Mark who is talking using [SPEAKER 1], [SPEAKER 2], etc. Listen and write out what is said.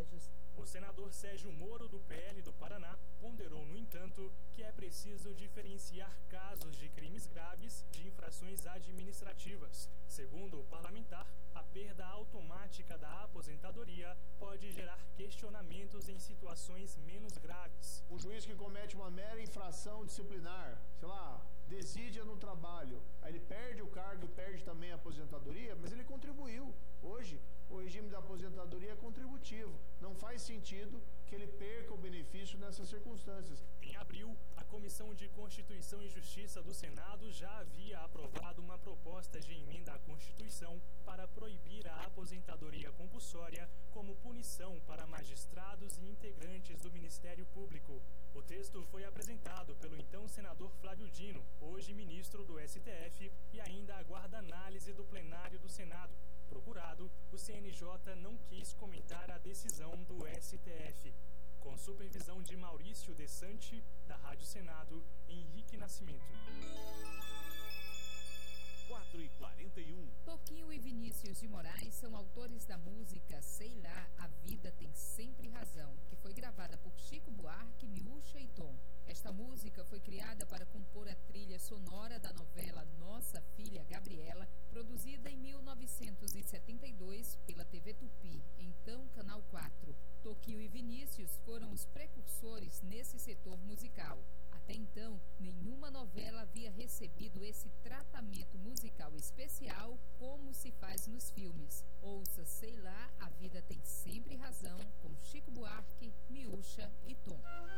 [SPEAKER 1] privilégios.
[SPEAKER 2] O senador Sérgio Moro, do PL do Paraná, ponderou, no entanto, que é preciso diferenciar casos de crimes graves de infrações administrativas. Segundo o parlamentar, a perda automática da aposentadoria pode gerar questionamentos em situações menos graves.
[SPEAKER 3] O juiz que comete uma mera infração disciplinar, sei lá, desídia no trabalho, aí ele perde o cargo e perde também a aposentadoria, mas ele contribuiu. Hoje, o regime da aposentadoria é contributivo. Não faz sentido que ele perca o benefício nessas circunstâncias.
[SPEAKER 2] Em abril, a Comissão de Constituição e Justiça do Senado já havia aprovado uma proposta de emenda à Constituição para proibir a aposentadoria compulsória como punição para magistrados e integrantes do Ministério Público. O texto foi apresentado pelo então senador Flávio Dino, hoje ministro do STF, e ainda aguarda análise do plenário do Senado. Procurado, o CNJ não quis comentar a decisão do STF. Com supervisão de Maurício Desante, da Rádio Senado, Henrique Nascimento.
[SPEAKER 4] 4h41.
[SPEAKER 5] Toquinho e Vinícius de Moraes são autores da música Sei Lá, A Vida Tem Sempre Razão, que foi gravada por Chico Buarque, Miúcha e Tom. Esta música foi criada para compor a trilha sonora da novela Nossa Filha Gabriela, produzida em 1972 pela TV Tupi, então Canal 4. Toquinho e Vinícius foram os precursores nesse setor musical. Até então, nenhuma novela havia recebido esse tratamento musical especial como se faz nos filmes. Ouça Sei Lá, A Vida Tem Sempre Razão, com Chico Buarque, Miúcha e Tom.